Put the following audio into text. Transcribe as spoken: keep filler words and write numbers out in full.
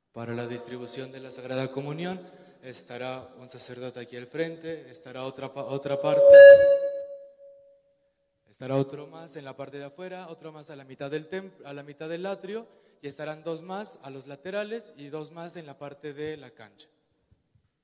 Para la distribución de la Sagrada Comunión estará un sacerdote aquí al frente, estará otra, otra parte, estará otro más en la parte de afuera, otro más a la mitad del templo, a la mitad del atrio, y estarán dos más a los laterales y dos más en la parte de la cancha.